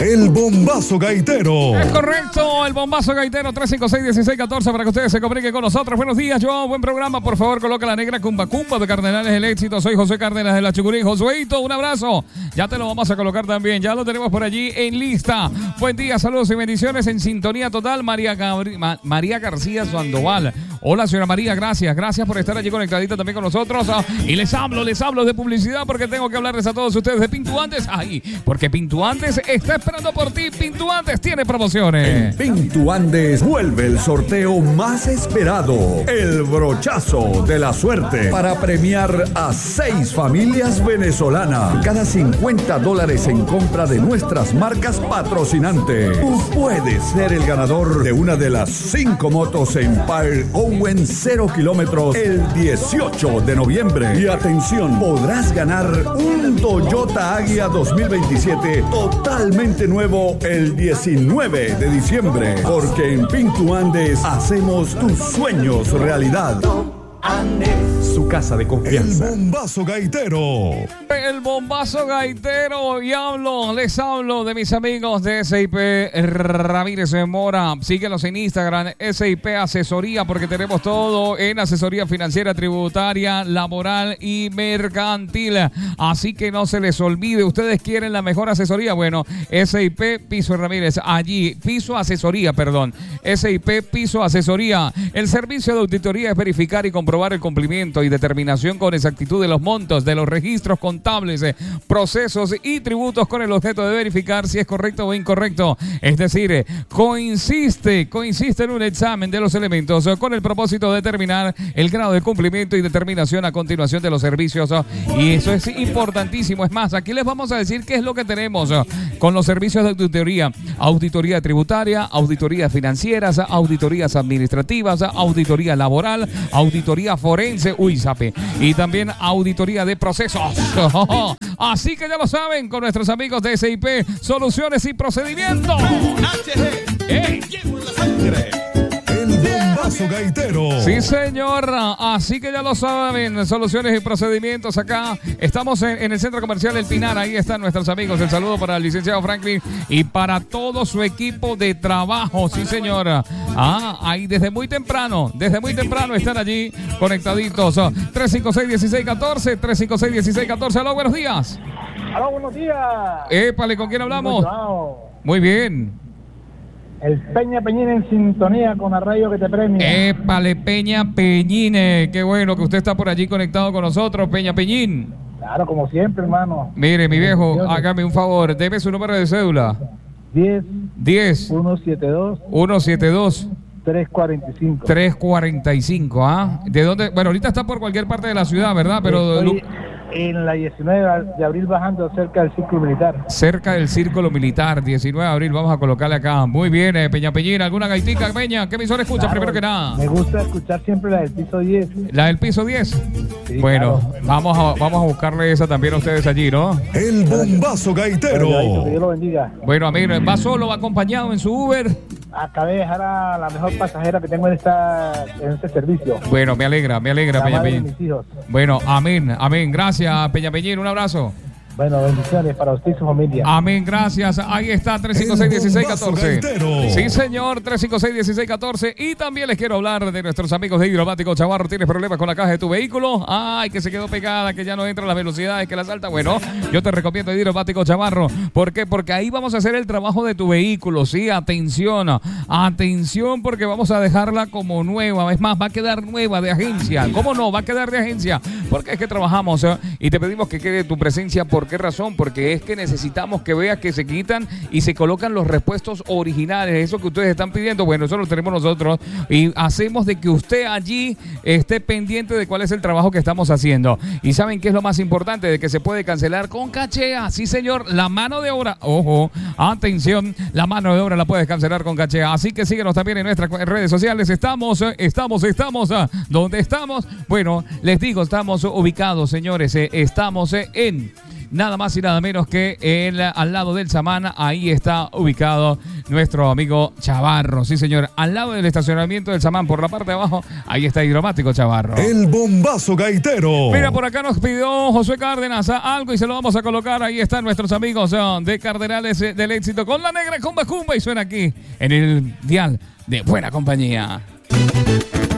El Bombazo Gaitero. Es correcto, el Bombazo Gaitero 356-1614 para que ustedes se comuniquen con nosotros. Buenos días, Joao, buen programa. Por favor, coloca la negra Cumba Cumba de Cardenales del Éxito. Soy José Cárdenas de la Chucurí. Josueito, un abrazo. Ya te lo vamos a colocar también. Ya lo tenemos por allí en lista. Buen día, saludos y bendiciones en sintonía total. María García Sandoval. Hola, señora María, gracias. Gracias por estar allí conectadita también con nosotros. Y les hablo de publicidad porque tengo que hablarles a todos ustedes de Pintuantes. Ahí, porque Pintuantes está esperando por ti. Pintuantes tiene promociones. En Pintuantes vuelve el sorteo más esperado, el brochazo de la suerte, para premiar a 6 familias venezolanas. Cada $50 en compra de nuestras marcas patrocinantes. Tú puedes ser el ganador de una de las 5 motos Empire Owen 0 kilómetros el 18 de noviembre. Y atención, podrás ganar un Toyota Agya 2027 totalmente nuevo el 19 de diciembre. Porque en Pintuandes hacemos tus sueños realidad. Su casa de confianza. El Bombazo Gaitero. El Bombazo Gaitero. Y les hablo de mis amigos de SIP Ramírez Mora. Síguenos en Instagram, SIP Asesoría, porque tenemos todo en asesoría financiera, tributaria, laboral y mercantil. Así que no se les olvide, ustedes quieren la mejor asesoría. Bueno, SIP Piso Ramírez, allí, Piso Asesoría, perdón. SIP Piso Asesoría. El servicio de auditoría es verificar y comprobar el cumplimiento y determinación con exactitud de los montos, de los registros contables, procesos y tributos con el objeto de verificar si es correcto o incorrecto. Es decir, consiste en un examen de los elementos con el propósito de determinar el grado de cumplimiento y determinación a continuación de los servicios. Y eso es importantísimo. Es más, aquí les vamos a decir qué es lo que tenemos con los servicios de auditoría. Auditoría tributaria, auditorías financieras, auditorías administrativas, auditoría laboral, auditoría forense, y también auditoría de procesos. Así que ya lo saben, con nuestros amigos de SIP Soluciones y Procedimientos. El Bombazo Gaitero. Sí, señor. Así que ya lo saben, Soluciones y Procedimientos. Acá estamos en el Centro Comercial El Pinar. Ahí están nuestros amigos. El saludo para el licenciado Franklin y para todo su equipo de trabajo. Sí, señor. Ahí desde muy temprano están allí conectaditos. 356-1614, 356-1614. Aló, buenos días. Aló, buenos días. Épale, ¿con quién hablamos? Muy bien. El Peña Peñín en sintonía con la radio que te premia. Épale, Peña Peñine. Qué bueno que usted está por allí conectado con nosotros, Peña Peñín. Claro, como siempre, hermano. Mire, mi viejo, hágame un favor. Deme su número de cédula. 10 172 345. 345, ¿De dónde? Bueno, ahorita está por cualquier parte de la ciudad, ¿verdad? Pero estoy en la 19 de abril bajando cerca del Círculo Militar. Cerca del Círculo Militar, 19 de abril, vamos a colocarle acá. Muy bien, Peña Peñina, ¿alguna gaitica, Peña? ¿Qué emisora escucha primero que nada? Me gusta escuchar siempre la del piso 10. ¿La del piso 10? Sí, bueno, claro. Vamos a buscarle esa también a ustedes allí, ¿no? El Bombazo Gaitero. Que Dios lo bendiga. Bueno, amigo, ¿va solo, va acompañado en su Uber? Acabé de dejar a la mejor pasajera que tengo en este servicio. Bueno, me alegra, Peña Peñín. Bueno, amén, gracias, Peña Peñín, un abrazo. Bueno, bendiciones para usted y su familia. Amén, gracias. Ahí está, 356-1614. Sí, señor, 356-1614. Y también les quiero hablar de nuestros amigos de Hidromático Chavarro. ¿Tienes problemas con la caja de tu vehículo? Ay, que se quedó pegada, que ya no entra las velocidades, que la salta. Bueno, yo te recomiendo Hidromático Chavarro. ¿Por qué? Porque ahí vamos a hacer el trabajo de tu vehículo. Sí, atención, porque vamos a dejarla como nueva. Es más, va a quedar nueva de agencia. ¿Cómo no? Va a quedar de agencia. Porque es que trabajamos y te pedimos que quede tu presencia. ¿Por qué razón? Porque es que necesitamos que veas que se quitan y se colocan los repuestos originales, eso que ustedes están pidiendo. Bueno, eso lo tenemos nosotros y hacemos de que usted allí esté pendiente de cuál es el trabajo que estamos haciendo. Y ¿saben qué es lo más importante? De que se puede cancelar con cachea. Sí, señor, la mano de obra, ojo, atención, la mano de obra la puedes cancelar con cachea. Así que síguenos también en nuestras redes sociales. Estamos, ¿dónde estamos? Bueno, les digo, estamos ubicados, señores, estamos en nada más y nada menos que al lado del Samán. Ahí está ubicado nuestro amigo Chavarro. Sí, señor. Al lado del estacionamiento del Samán, por la parte de abajo, ahí está Hidromático Chavarro. El bombazo gaitero. Mira, por acá nos pidió Josué Cárdenas algo y se lo vamos a colocar. Ahí están nuestros amigos de Cardenales del Éxito con la negra Cumba Cumba y suena aquí en el dial de Buena Compañía.